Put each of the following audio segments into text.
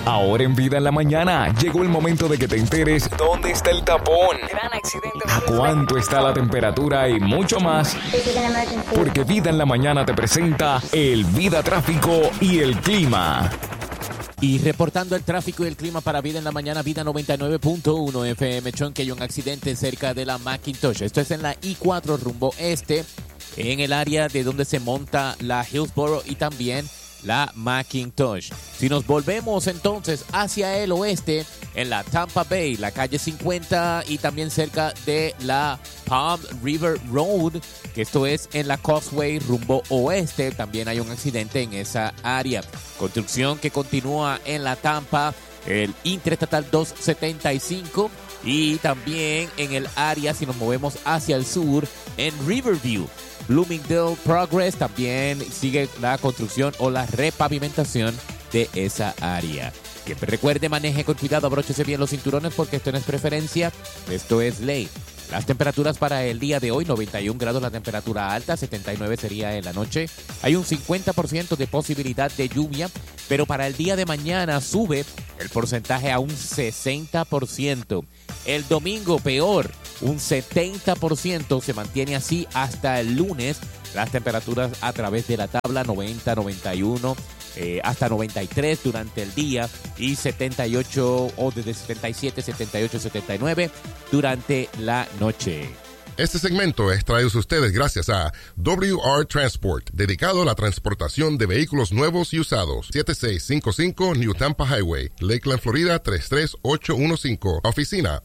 Ahora en Vida en la Mañana, llegó el momento de que te enteres dónde está el tapón, Gran accidente, a cuánto está la temperatura y mucho más. Porque Vida en la Mañana te presenta el Vida Tráfico y el Clima. Y reportando el tráfico y el clima para Vida en la Mañana, Vida 99.1 FM, que hay un accidente cerca de la McIntosh. Esto es en la I-4 rumbo este, en el área de donde se monta la Hillsborough y también la McIntosh. Si nos volvemos entonces hacia el oeste, en la Tampa Bay, la calle 50 y también cerca de la Palm River Road, que esto es en la Causeway rumbo oeste, también hay un accidente en esa área. Construcción que continúa en la Tampa, el Interestatal 275 y también en el área, si nos movemos hacia el sur, en Riverview. Bloomingdale Progress también sigue la construcción o la repavimentación de esa área. Siempre recuerde, maneje con cuidado, abróchese bien los cinturones porque esto no es preferencia, esto es ley. Las temperaturas para el día de hoy, 91 grados la temperatura alta, 79 sería en la noche. Hay un 50% de posibilidad de lluvia, pero para el día de mañana sube el porcentaje a un 60%. El domingo peor, un 70%, se mantiene así hasta el lunes. Las temperaturas a través de la tabla, 90, 91, hasta 93 durante el día y 78 o desde 77, 78, 79 durante la noche. Este segmento es traído a ustedes gracias a WR Transport, dedicado a la transportación de vehículos nuevos y usados. 7655 New Tampa Highway, Lakeland, Florida 33815. Oficina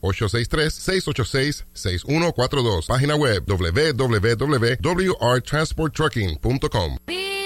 863-686-6142. Página web www.wrtransporttrucking.com.